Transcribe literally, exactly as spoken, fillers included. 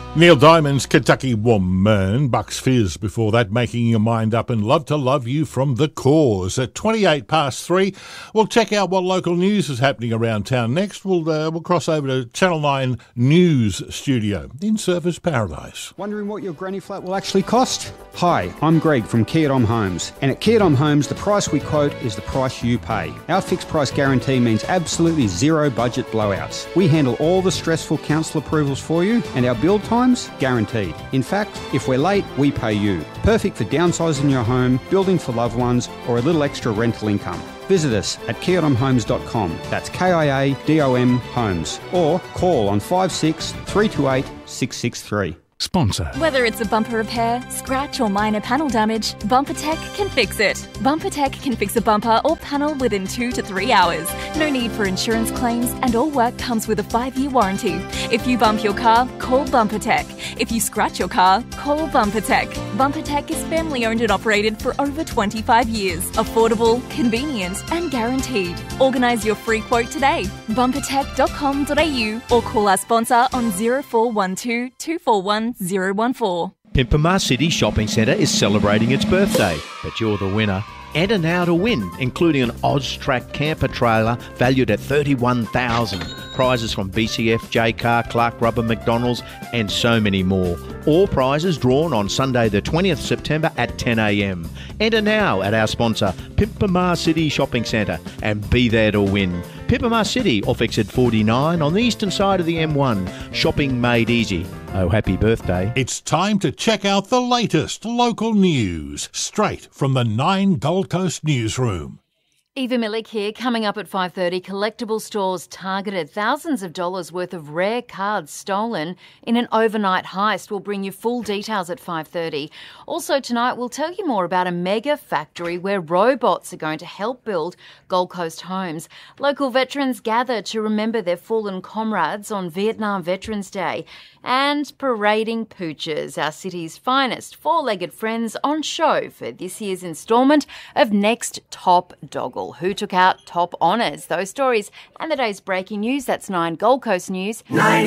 Neil Diamond's Kentucky Woman, Bucks Fizz before that, Making Your Mind Up, and Love to Love You from The Cause. At twenty-eight past three, we'll check out what local news is happening around town next. We'll uh, we'll cross over to Channel nine News Studio in Surfers Paradise. Wondering what your granny flat will actually cost? Hi, I'm Greg from Kia Dom Homes, and at Kia Dom Homes, the price we quote is the price you pay. Our fixed price guarantee means absolutely zero budget blowouts. We handle all the stressful council approvals for you, and our build times guaranteed. In fact, if we're late, we pay you. Perfect for downsizing your home, building for loved ones, or a little extra rental income. Visit us at kia dom homes dot com. That's K I A D O M Homes. Or call on five six three two eight six six three. Sponsor. Whether it's a bumper repair, scratch or minor panel damage, BumperTech can fix it. BumperTech can fix a bumper or panel within two to three hours. No need for insurance claims, and all work comes with a five-year warranty. If you bump your car, call BumperTech. If you scratch your car, call BumperTech. BumperTech is family owned and operated for over twenty-five years. Affordable, convenient and guaranteed. Organise your free quote today. bumper tech dot com dot a u or call our sponsor on zero four one two, two four one zero one four. Pimpama City Shopping Centre is celebrating its birthday, but you're the winner. Enter now to win, including an Oztrack camper trailer valued at thirty-one thousand dollars. Prizes from B C F, J-Car, Clark Rubber, McDonald's and so many more. All prizes drawn on Sunday the twentieth of September at ten a m. Enter now at our sponsor, Pimpama City Shopping Centre, and be there to win. Pimpama City off exit forty-nine on the eastern side of the M one. Shopping made easy. Oh, happy birthday. It's time to check out the latest local news, straight from the Nine Gold Coast newsroom. Eva Millick here. Coming up at five thirty, collectible stores targeted. Thousands of dollars worth of rare cards stolen in an overnight heist. We'll bring you full details at five thirty. Also tonight, we'll tell you more about a mega factory where robots are going to help build Gold Coast homes. Local veterans gather to remember their fallen comrades on Vietnam Veterans Day. And parading pooches, our city's finest four-legged friends, on show for this year's instalment of Next Top Doggle. Who took out top honours? Those stories and the day's breaking news. That's nine Gold Coast News.